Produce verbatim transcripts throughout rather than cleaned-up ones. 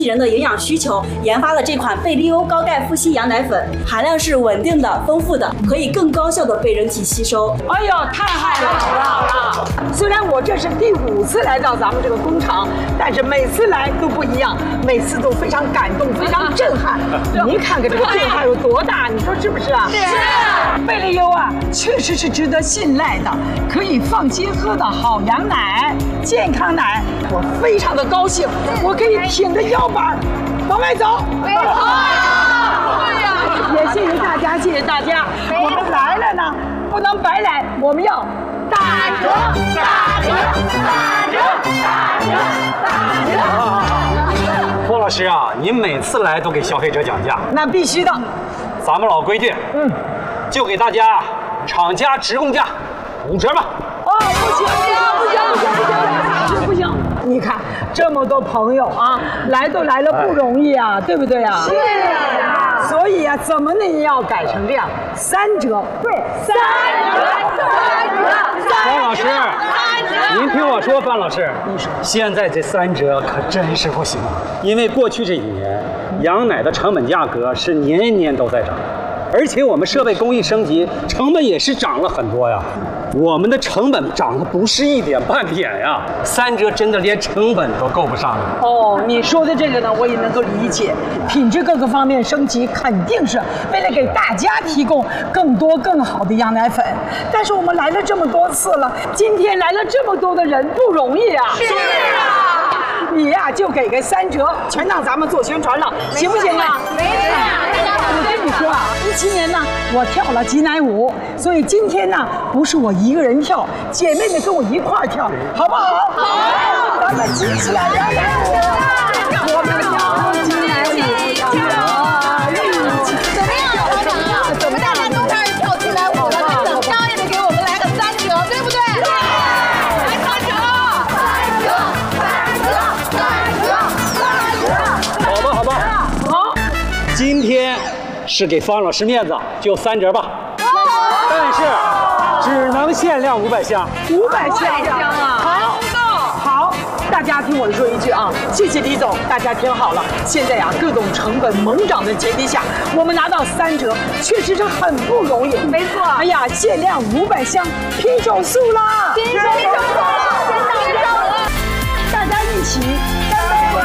人的营养需求，研发了这款贝利欧高钙复硒羊奶粉，含量是稳定的、丰富的，可以更高效的被人体吸收。 哎呦，太好了，好了好了！虽然我这是第五次来到咱们这个工厂，但是每次来都不一样，每次都非常感动，非常震撼。您看看这个变化有多大，你说是不是啊？是。贝利优啊，确实是值得信赖的，可以放心喝的好羊奶、健康奶。我非常的高兴，我可以挺着腰板往外走。没错呀，对呀。也谢谢大家，谢谢大家。我们来了呢，不能白来，我们要打折，打折，打折，打折，打折。 郭老师啊，您每次来都给消费者讲价， 那必须的。 咱们老规矩，嗯，就给大家厂家直供价五折吧。 哦，不行，不行，不行，不行，不行，不行！你看这么多朋友啊，来都来了不容易啊，对不对啊？是啊。所以啊，怎么呢也要改成这样，三折。对，三折，三折， 范老师，您听我说，范老师，你说现在这三折可真是不行，因为过去这几年羊奶的成本价格是年年都在涨。而且我们设备工艺升级，成本也是涨了很多呀。我们的成本涨得不是一点半点呀，三折真的连成本都够不上了。 哦，你说的这个呢，我也能够理解。品质各个方面升级，肯定是为了给大家提供更多更好的羊奶粉。但是我们来了这么多次了，今天来了这么多的人，不容易啊。是啊。你呀、啊，就给个三折，全当咱们做宣传了，行不行啊？没事。我跟你说啊，一七年呢，我跳了挤奶舞，所以今天呢，不是我一个人跳，姐妹们跟我一块儿跳，好不好？好，咱们挤起来摇奶舞，我们跳挤奶舞，跳一起。 怎么样，老板啊？我们大家都开始跳挤奶舞了，那怎么着也得给我们来个三折，对不对？对，来三折，三折，三折，三折，三折。 好吧，好吧， 好， 今天是给方老师面子，就三折吧。但是只能限量五百箱， 五百箱啊！好，好，大家听我说一句啊，谢谢李总，大家听好了，现在呀、啊，各种成本猛涨的前提下，我们拿到三折，确实是很不容易。没错。哎呀，限量五百箱，拼手速啦！拼手速了，真到真到了！大家一起干杯！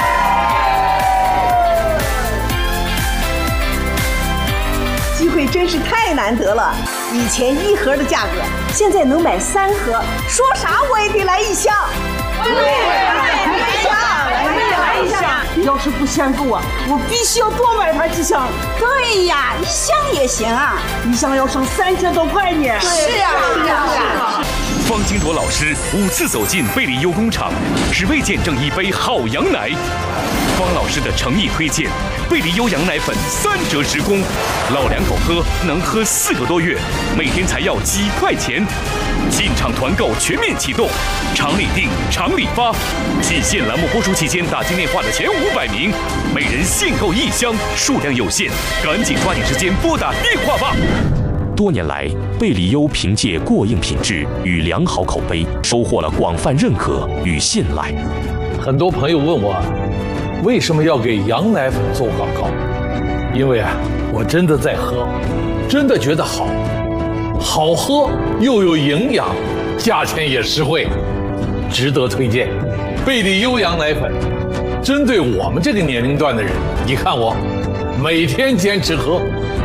机会真是太难得了，以前一盒的价格，现在能买三盒，说啥我也得来一箱。对，来一箱，来一箱。 要是不嫌够啊，我必须要多买它几箱。 对呀，一箱也行啊， 一箱要省三千多块呢。 是啊，是啊，是啊。 方金铎老师五次走进贝利优工厂，只为见证一杯好羊奶。方老师的诚意推荐，贝利优羊奶粉三折直供，老两口喝能喝四个多月，每天才要几块钱。进场团购全面启动，厂里订，厂里发。仅限栏目播出期间打进电话的前五百名，每人限购一箱，数量有限，赶紧抓紧时间拨打电话吧。多年来，贝利优凭借过硬品质与良好口碑，收获了广泛认可与信赖。 很多朋友问我，为什么要给羊奶粉做广告？因为啊，我真的在喝，真的觉得好，好喝又有营养，价钱也实惠，值得推荐。贝利优羊奶粉，针对我们这个年龄段的人，你看我每天坚持喝。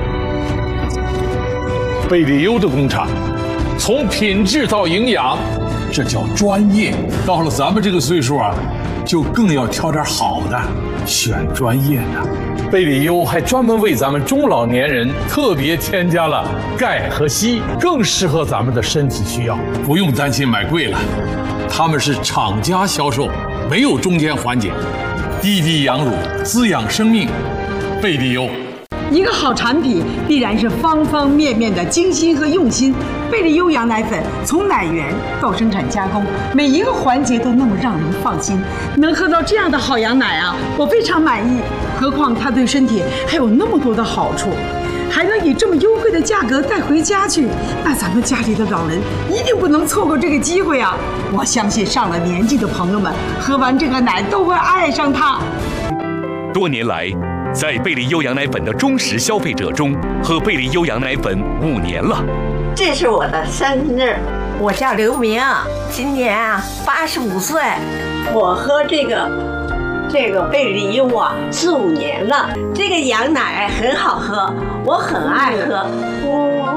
贝利优的工厂，从品质到营养，这叫专业。到了咱们这个岁数啊，就更要挑点好的，选专业的。贝利优还专门为咱们中老年人特别添加了钙和硒，更适合咱们的身体需要，不用担心买贵了。他们是厂家销售，没有中间环节，滴滴羊乳，滋养生命。贝利优。 一个好产品必然是方方面面的精心和用心。贝利优羊奶粉从奶源到生产加工，每一个环节都那么让人放心。能喝到这样的好羊奶啊，我非常满意。何况它对身体还有那么多的好处，还能以这么优惠的价格带回家去，那咱们家里的老人一定不能错过这个机会啊！我相信上了年纪的朋友们喝完这个奶都会爱上它。 多年来，在贝利优羊奶粉的忠实消费者中，喝贝利优羊奶粉五年了。 这是我的生日，我叫刘明，今年啊八十五岁。我喝这个这个贝利优啊四五年了，这个羊奶很好喝，我很爱喝。